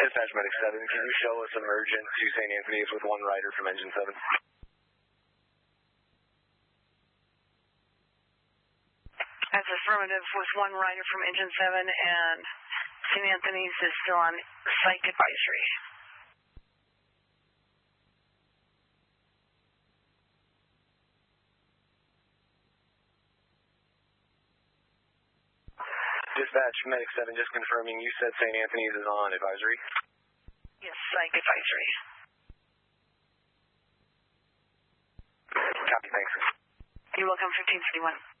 Dispatch Medic 7, can you show us emergent to St. Anthony's with one rider from Engine 7? That's affirmative with one rider from Engine 7, and St. Anthony's is still on psych advisory. Dispatch Medic 7, just confirming, you said St. Anthony's is on advisory? Yes, psych advisory. Copy, thanks. You're welcome, 1551.